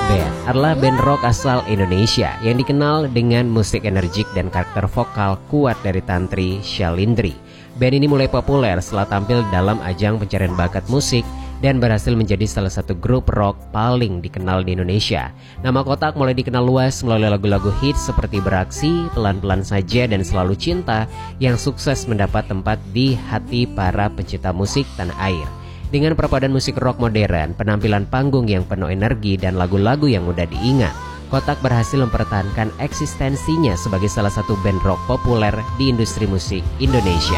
Band adalah band rock asal Indonesia yang dikenal dengan musik energik dan karakter vokal kuat dari Tantri Shalindri. Band ini mulai populer setelah tampil dalam ajang pencarian bakat musik dan berhasil menjadi salah satu grup rock paling dikenal di Indonesia. Nama Kotak mulai dikenal luas melalui lagu-lagu hits seperti Beraksi, Pelan-Pelan Saja, dan Selalu Cinta yang sukses mendapat tempat di hati para pencinta musik tanah air. Dengan perpaduan musik rock modern, penampilan panggung yang penuh energi, dan lagu-lagu yang mudah diingat, Kotak berhasil mempertahankan eksistensinya sebagai salah satu band rock populer di industri musik Indonesia.